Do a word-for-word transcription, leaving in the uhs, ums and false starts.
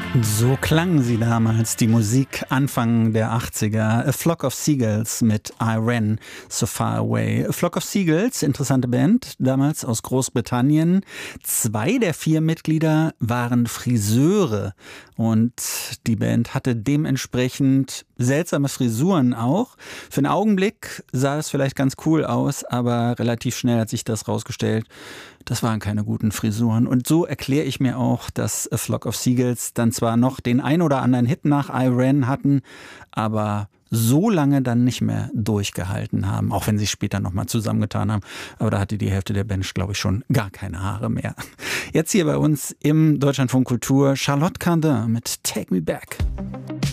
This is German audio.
So klangen sie damals, die Musik Anfang der achtziger. A Flock of Seagulls mit I Ran So Far Away. A Flock of Seagulls, interessante Band, damals aus Großbritannien. Zwei der vier Mitglieder waren Friseure und die Band hatte dementsprechend seltsame Frisuren auch. Für einen Augenblick sah es vielleicht ganz cool aus, aber relativ schnell hat sich das rausgestellt, das waren keine guten Frisuren. Und so erkläre ich mir auch, dass A Flock of Seagulls dann zwar noch den ein oder anderen Hit nach I Ran hatten, aber so lange dann nicht mehr durchgehalten haben, auch wenn sie später nochmal zusammengetan haben. Aber da hatte die Hälfte der Band, glaube ich, schon gar keine Haare mehr. Jetzt hier bei uns im Deutschlandfunk Kultur Charlotte Cardin mit Take Me Back.